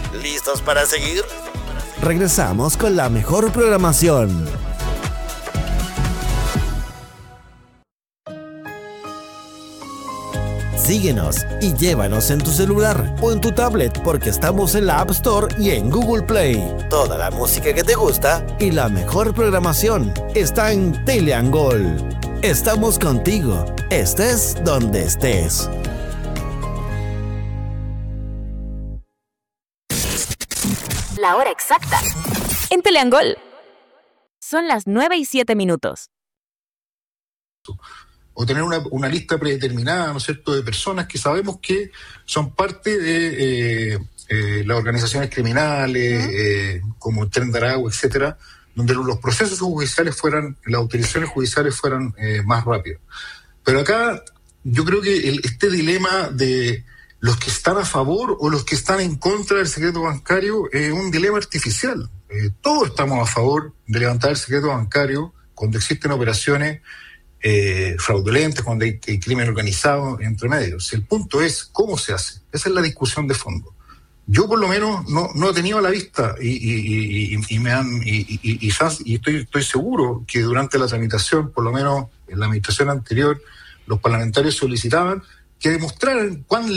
¿Listos para seguir? Regresamos con la mejor programación. Síguenos y llévanos en tu celular o en tu tablet porque estamos en la App Store y en Google Play. Toda la música que te gusta y la mejor programación está en Teleangol. Estamos contigo, estés donde estés. La hora exacta en Teleangol. Son las 9:07. O tener una lista predeterminada, ¿no es cierto?, de personas que sabemos que son parte de las organizaciones criminales, como el Tren de Aragua, etcétera, donde los procesos judiciales las autorizaciones judiciales fueran más rápidas. Pero acá yo creo que este dilema de los que están a favor o los que están en contra del secreto bancario es un dilema artificial. Todos estamos a favor de levantar el secreto bancario cuando existen operaciones fraudulentas, cuando hay crimen organizado entre medios. El punto es cómo se hace. Esa es la discusión de fondo. Yo por lo menos no he tenido a la vista y estoy seguro que durante la tramitación, por lo menos en la administración anterior, los parlamentarios solicitaban que demostraran cuán